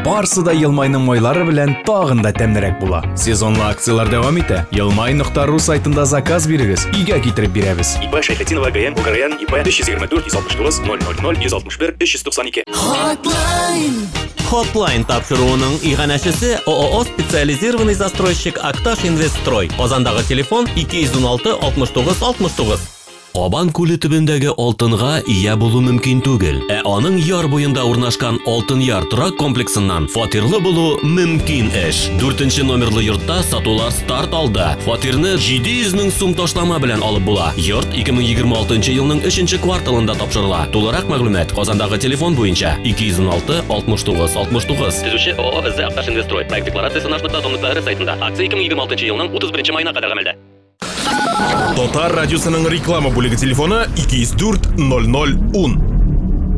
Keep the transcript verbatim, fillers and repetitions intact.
барсы да Елмайның майлары белән тагын да тәмнерәк була. Сезонлы акциялар дәвам итә. елмай нокта ру сайтында заказ бирегез, өйгә китереп бирәбез. ИП Шәйхетдинова ГМ Угараян ИП биш йөз егерме дүрт йөз алтмыш тугыз ноль ноль ноль йөз алтмыш бер өч йөз туксан ике. Hotline. Hotline тапшыруының иганәчесе ООО специализированный застройщик Акташ Инвестстрой. Казандагы телефон ике йөз уналты алтмыш тугыз алтмыш тугыз. Кабан күле төбендәге алтынга ия булу мөмкин түгел. Ә аның яр буенда урнашкан Алтын Яр торак комплексыннан фатирлы булу мөмкин эш. дүртенче номерлы йортта сатулар старт алды. Фатирны җиде йөз мең сум ташлама белән алып була. Йорт ике мең егерме алтынчы елның өченче кварталында тапшырыла. Тулырак мәгълүмат Казандагы телефон буенча ике йөз уналты алтмыш тугыз алтмыш тугыз. Төзүче ООО Акташ Инвестстрой. Проект декларациясе наш нокта сайтында. Акция ике мең егерме алтынчы елның утыз беренче маена кадәр гамәлдә. Татар радиосының реклама бүлеге телефоны ике йөз дүрт ноль ноль ун.